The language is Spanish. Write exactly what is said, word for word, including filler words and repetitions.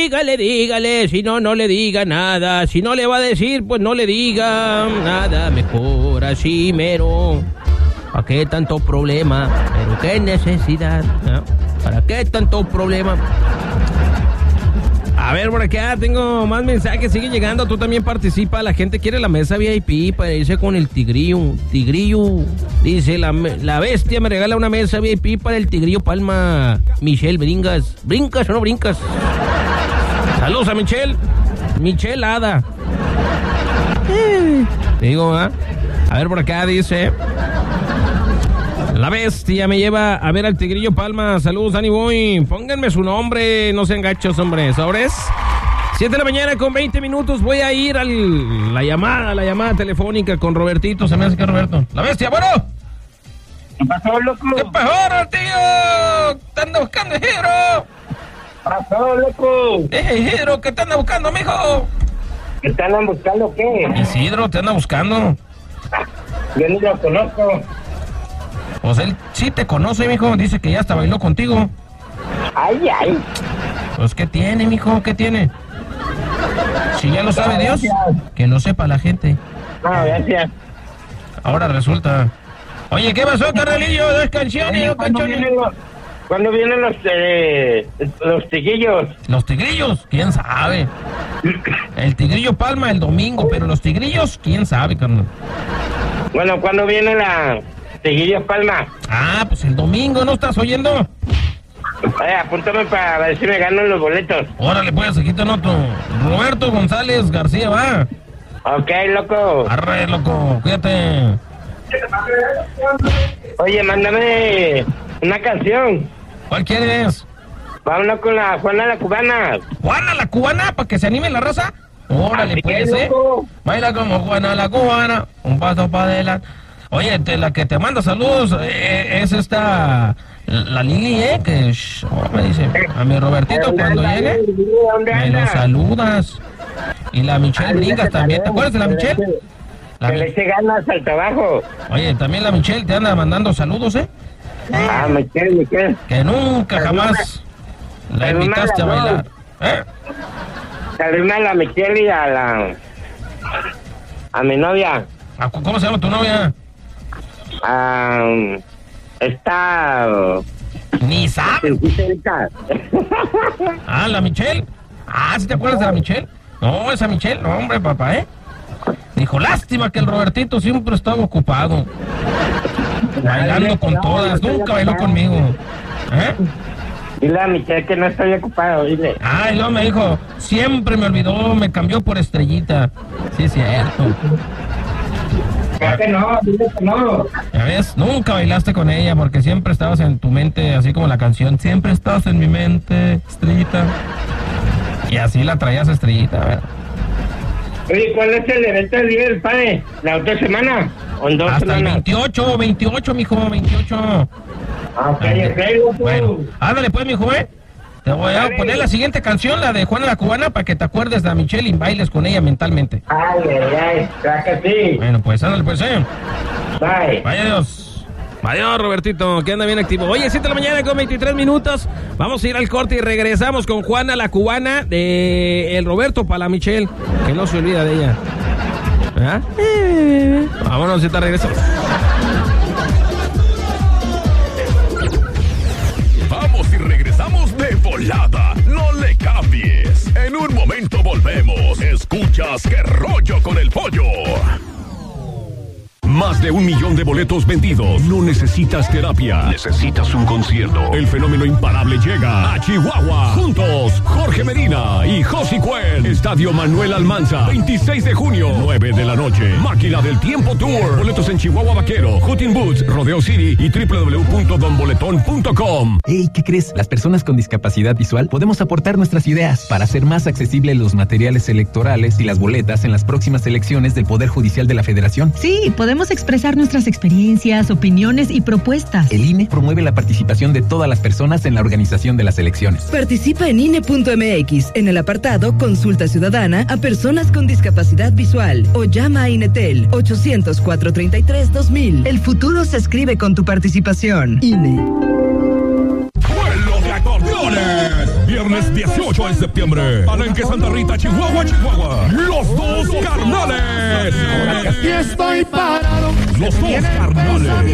Dígale, dígale, si no, no le diga nada. Si no le va a decir, pues no le diga nada. Mejor así, mero. ¿Para qué tanto problema? Pero qué necesidad, ¿no? ¿Para qué tanto problema? A ver, por acá tengo más mensajes, siguen llegando, tú también participa, la gente quiere la mesa V I P para irse con el tigrillo, tigrillo, dice, la, la bestia me regala una mesa V I P para el tigrillo Palma. Michelle, ¿bringas? ¿Brincas o no brincas? Saludos a Michelle, Michelle Hada. Te digo, ¿ah? A ver, por acá dice... La bestia me lleva a ver al tigrillo Palma. Saludos, Danny Boy. Pónganme su nombre, no sean gachos, hombre. ¿Sobres? siete de la mañana con veinte minutos. Voy a ir a la llamada, la llamada telefónica con Robertito. Se me hace que Roberto. La bestia, bueno. ¿Qué pasó, loco? ¿Qué pasó, tío? ¿Te anda buscando, Isidro? ¿Qué pasó, loco? Eh, Isidro, ¿qué te anda buscando, mijo? ¿Qué te andan buscando qué? Isidro, ¿te anda buscando? Yo ni lo conozco. Pues él sí te conoce, mijo. Dice que ya hasta bailó contigo. Ay, ay. Pues, ¿qué tiene, mijo? ¿Qué tiene? Si ya lo sabe Dios, que lo sepa la gente. No, gracias. Ahora resulta... Oye, ¿qué pasó, carnalillo? ¿Dos canciones o ¿Cuándo canciones? vienen los, ¿cuándo vienen los, eh, los tigrillos? ¿Los tigrillos? ¿Quién sabe? El tigrillo Palma el domingo, pero los tigrillos, ¿quién sabe, carnal? Bueno, ¿cuándo viene la... Tigrillo Palma? Ah, pues el domingo, ¿no estás oyendo? Oye, apúntame para ver si me gano los boletos. Órale, pues, aquí te noto. Roberto González García, va. Ok, loco. Arre, loco, cuídate. Oye, mándame una canción. ¿Cuál quieres? Vámonos con la Juana la Cubana. ¿Juana la Cubana? ¿Para que se anime la raza? Órale, Así pues, que, ¿eh? loco. Baila como Juana la Cubana, un paso para adelante. Oye, te, la que te manda saludos eh, es esta, la Lili, ¿eh? Que shh, oh, me dice, a mi Robertito cuando llegue, me lo saludas. Y la Michelle Bringas también, ¿te acuerdas de la Michelle? La Que Mi- le eche ganas al trabajo. Oye, también la Michelle te anda mandando saludos, ¿eh? Ah, Michelle, Michelle. Que nunca jamás la pero invitaste a nada, no. bailar. ¿Eh? Saluda a la Michelle y a la... a mi novia. ¿A cu- ¿Cómo se llama tu novia? Ah, está... Ni sabes. Ah, la Michelle. Ah, ¿sí te acuerdas de la Michelle? No, esa Michelle, no, hombre, papá, ¿eh? Dijo, lástima que el Robertito siempre estaba ocupado. Bailando con todas, nunca bailó conmigo. ¿Eh? Dile a Michelle que no estoy ocupado, dile. Ah, y luego me dijo, siempre me olvidó, me cambió por Estrellita. Sí, es cierto. ¿Por qué no? Dile que no. Ya ves, nunca bailaste con ella porque siempre estabas en tu mente, así como la canción, siempre estás en mi mente, Estrellita. Y así la traías Estrellita, a ver. Oye, ¿cuál es el evento del Día del Padre? ¿La otra semana? ¿O en dos Hasta el semanas? veintiocho, veintiocho, mijo, veintiocho. Ah, ok, ok, loco. Bueno, ándale pues, mijo, ¿eh? Te voy a Dale. poner la siguiente canción, la de Juana la Cubana, para que te acuerdes de a Michelle y bailes con ella mentalmente. Ay, ay, ay, claro que sí. Bueno, pues, ándale pues, ¿eh? Bye. Vaya Dios. Adiós, Robertito, que anda bien activo. Oye, siete de la mañana con veintitrés minutos. Vamos a ir al corte y regresamos con Juana la Cubana de el Roberto para la Michelle, que no se olvida de ella. ¿Verdad? Vámonos, ahorita regresamos. Vamos y regresamos de volada. No le cambies. En un momento volvemos. Escuchas Qué Rollo con el Pollo. Más de un millón de boletos vendidos. No necesitas terapia. Necesitas un concierto. El fenómeno imparable llega a Chihuahua. Juntos, Jorge Medina y Josi Cuen. Estadio Manuel Almanza. veintiséis de junio, nueve de la noche. Máquina del Tiempo Tour. Boletos en Chihuahua Vaquero, Hootin' Boots, Rodeo City y doble u doble u doble u punto don boletón punto com. Hey, ¿qué crees? Las personas con discapacidad visual podemos aportar nuestras ideas para hacer más accesibles los materiales electorales y las boletas en las próximas elecciones del Poder Judicial de la Federación. Sí, podemos expresar nuestras experiencias, opiniones y propuestas. El I N E promueve la participación de todas las personas en la organización de las elecciones. Participa en I N E punto M X en el apartado Consulta Ciudadana a personas con discapacidad visual o llama a INETEL ochocientos, cuatrocientos treinta y tres, dos mil. El futuro se escribe con tu participación. I N E. ¡Vuelo de acordeones! viernes dieciocho de septiembre. Palenque Santa Rita, Chihuahua, Chihuahua. Los dos carnales. Aquí estoy parado. Los dos carnales.